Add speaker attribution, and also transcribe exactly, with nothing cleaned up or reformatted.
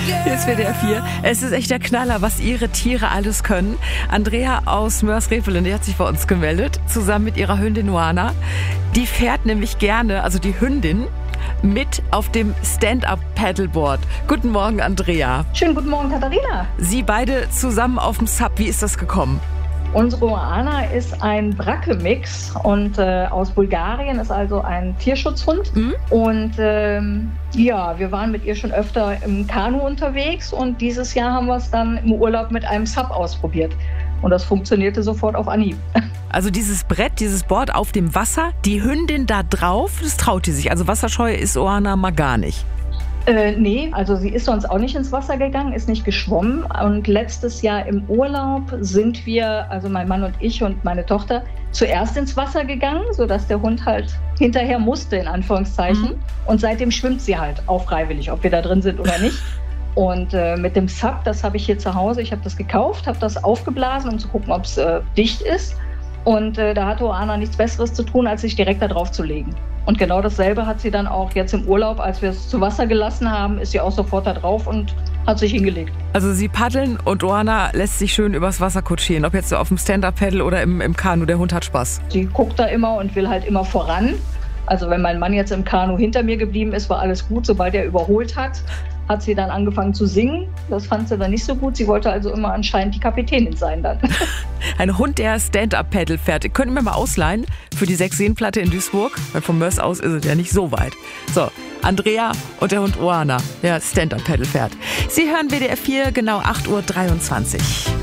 Speaker 1: Hier ist W D R vier. Es ist echt der Knaller, was ihre Tiere alles können. Andrea aus Mörs-Revelen, die hat sich bei uns gemeldet, zusammen mit ihrer Hündin Oana. Die fährt nämlich gerne, also die Hündin, mit auf dem Stand-Up-Paddleboard. Guten Morgen, Andrea.
Speaker 2: Schönen guten Morgen, Katharina.
Speaker 1: Sie beide zusammen auf dem Sub. Wie ist das gekommen?
Speaker 2: Unsere Oana ist ein Bracke-Mix und äh, aus Bulgarien, ist also ein Tierschutzhund. Mhm. Und ähm, ja, wir waren mit ihr schon öfter im Kanu unterwegs und dieses Jahr haben wir es dann im Urlaub mit einem Sub ausprobiert. Und das funktionierte sofort auf Anhieb.
Speaker 1: Also dieses Brett, dieses Board auf dem Wasser, die Hündin da drauf, das traut die sich. Also wasserscheu ist Oana mal gar nicht.
Speaker 2: Äh, nee, also sie ist sonst auch nicht ins Wasser gegangen, ist nicht geschwommen. Und letztes Jahr im Urlaub sind wir, also mein Mann und ich und meine Tochter, zuerst ins Wasser gegangen, sodass der Hund halt hinterher musste, in Anführungszeichen. Mhm. Und seitdem schwimmt sie halt auch freiwillig, ob wir da drin sind oder nicht. Und äh, mit dem Sub, das habe ich hier zu Hause, ich habe das gekauft, habe das aufgeblasen, um zu gucken, ob es äh, dicht ist. Und äh, da hatte Oana nichts Besseres zu tun, als sich direkt da drauf zu legen. Und genau dasselbe hat sie dann auch jetzt im Urlaub, als wir es zu Wasser gelassen haben, ist sie auch sofort da drauf und hat sich hingelegt.
Speaker 1: Also sie paddeln und Oana lässt sich schön übers Wasser kutschieren, ob jetzt so auf dem Stand-Up-Paddle oder im, im Kanu, der Hund hat Spaß.
Speaker 2: Sie guckt da immer und will halt immer voran. Also wenn mein Mann jetzt im Kanu hinter mir geblieben ist, war alles gut. Sobald er überholt hat, hat sie dann angefangen zu singen. Das fand sie dann nicht so gut. Sie wollte also immer anscheinend die Kapitänin sein dann.
Speaker 1: Ein Hund, der Stand-Up-Paddle fährt. Können wir mal ausleihen für die Sechs-Seen-Platte in Duisburg? Weil vom Mörs aus ist es ja nicht so weit. So, Andrea und der Hund Oana, der Stand-Up-Paddle fährt. Sie hören W D R vier, genau acht Uhr dreiundzwanzig.